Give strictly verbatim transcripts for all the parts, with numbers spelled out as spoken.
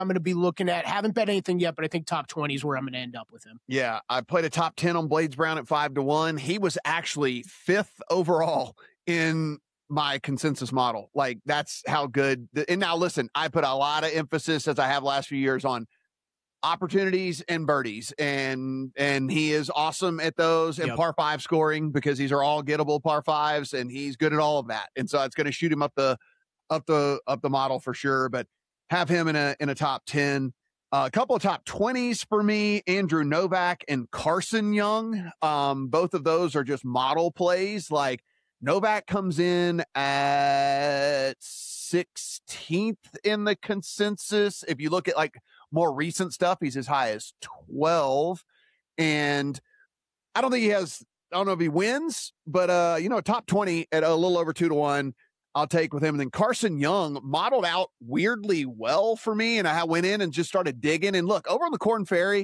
I'm going to be looking at. Haven't bet anything yet, but I think top twenty is where I'm going to end up with him. Yeah, I played a top ten on Blades Brown at five to one. He was actually fifth overall in my consensus model. Like, that's how good. The, and now listen, I put a lot of emphasis, as I have last few years, on opportunities and birdies, and and he is awesome at those, and yep. par five scoring, because these are all gettable par fives, and he's good at all of that. And so it's going to shoot him up the up the up the model for sure. But have him in a in a top ten. Uh, a couple of top twenties for me: Andrew Novak and Carson Young. Um, both of those are just model plays. Like, Novak comes in at sixteenth in the consensus. If you look at like more recent stuff, he's as high as twelve. And I don't think he has, I don't know if he wins, but, uh, you know, top twenty at a little over two to one, I'll take with him. And then Carson Young modeled out weirdly well for me. And I went in and just started digging. And look, over on the Corn Ferry,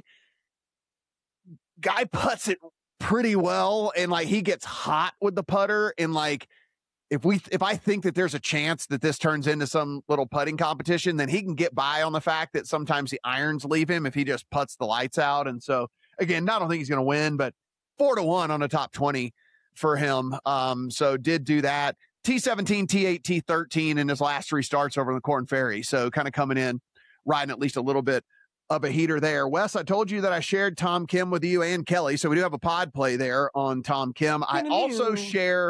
guy putts it pretty well, and like, he gets hot with the putter. And like, if we if I think that there's a chance that this turns into some little putting competition, then he can get by on the fact that sometimes the irons leave him if he just puts the lights out. And so again, I don't think he's going to win, but four to one on a top twenty for him. Um, so did do that. T seventeen, T eight, T thirteen in his last three starts over in the Corn Ferry. So kind of coming in, riding at least a little bit of a heater there. Wes, I told you that I shared Tom Kim with you and Kelly. So we do have a pod play there on Tom Kim. I also share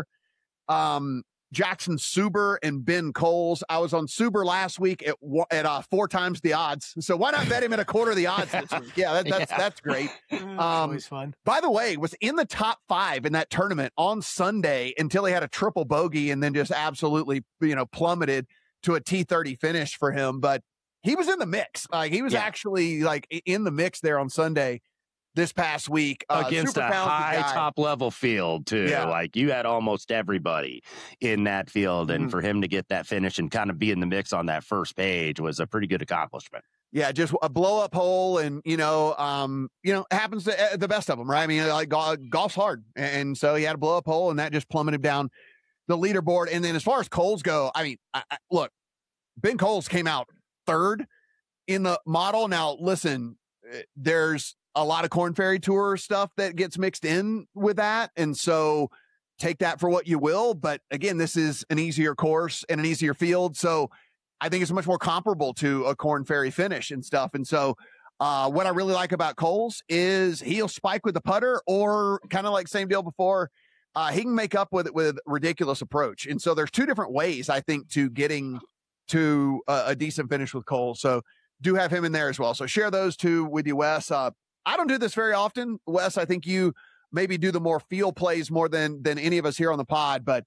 um, Jackson Suber and Ben Coles. I was on Suber last week at at uh, four times the odds. So why not bet him at a quarter of the odds this week? Yeah, that, that's, yeah. that's great. Um, always fun. By the way, was in the top five in that tournament on Sunday until he had a triple bogey and then just absolutely, you know, plummeted to a T thirty finish for him. But he was in the mix. Like, he was yeah. actually like in the mix there on Sunday this past week uh, against a high guy. top level field too. Yeah. Like, you had almost everybody in that field. And mm-hmm. for him to get that finish and kind of be in the mix on that first page was a pretty good accomplishment. Yeah. Just a blow up hole. And, you know, um, you know, it happens to uh, the best of them, right? I mean, like, golf, golf's hard. And so he had a blow up hole, and that just plummeted down the leaderboard. And then as far as Coles go, I mean, I, I, look, Ben Coles came out third in the model. Now, listen, there's a lot of Corn Ferry Tour stuff that gets mixed in with that. And so take that for what you will. But again, this is an easier course and an easier field. So I think it's much more comparable to a Corn Ferry finish and stuff. And so uh, what I really like about Coles is he'll spike with the putter, or kind of like same deal before. Uh, he can make up with it with ridiculous approach. And so there's two different ways, I think, to getting to a, a decent finish with Coles. So do have him in there as well. So share those two with you, Wes. Uh, I don't do this very often, Wes. I think you maybe do the more field plays more than, than any of us here on the pod, but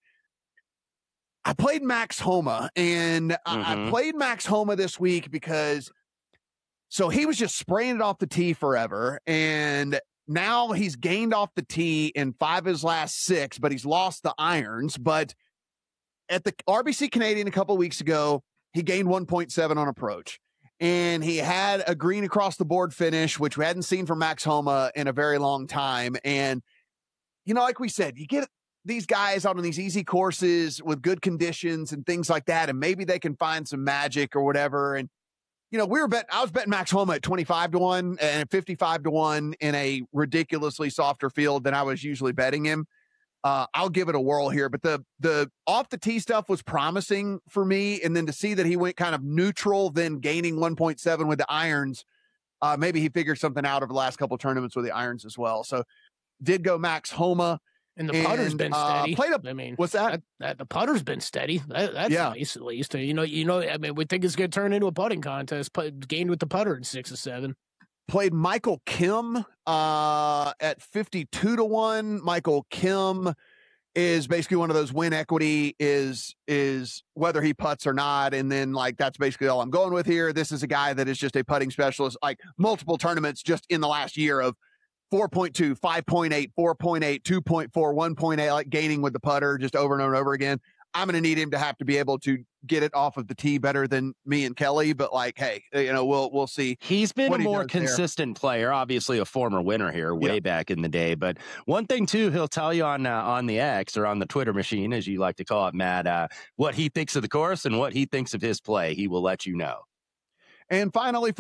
I played Max Homa, and mm-hmm. I, I played Max Homa this week because so he was just spraying it off the tee forever. And now he's gained off the tee in five of his last six, but he's lost the irons. But at the R B C Canadian a couple of weeks ago, he gained one point seven on approach, and he had a green across the board finish, which we hadn't seen from Max Homa in a very long time. And, you know, like we said, you get these guys out on these easy courses with good conditions and things like that, and maybe they can find some magic or whatever. And, you know, we were betting, I was betting Max Homa at twenty-five to one and fifty-five to one in a ridiculously softer field than I was usually betting him. Uh, I'll give it a whirl here, but the, the off the tee stuff was promising for me. And then to see that he went kind of neutral, then gaining one point seven with the irons, uh, maybe he figured something out over the last couple of tournaments with the irons as well. So did go Max Homa. And the putter's and, been steady. Uh, played up, I mean, what's that? that, that the putter's been steady. That, that's yeah. nice, at least. You know, you know. I mean, we think it's going to turn into a putting contest. Put, gained with the putter in six or seven. Played Michael Kim uh, at fifty-two to one. Michael Kim is basically one of those win equity is is whether he putts or not, and then like that's basically all I'm going with here. This is a guy that is just a putting specialist, like multiple tournaments just in the last year of four point two, five point eight, four point eight, two point four, one point eight, like gaining with the putter just over and over and over again. I'm going to need him to have to be able to get it off of the tee better than me and Kelly, but like, hey, you know, we'll, we'll see. He's been a more consistent there. player, obviously a former winner here way yep. back in the day. But one thing too, he'll tell you on, uh, on the X or on the Twitter machine, as you like to call it, Matt, uh, what he thinks of the course and what he thinks of his play. He will let you know. And finally,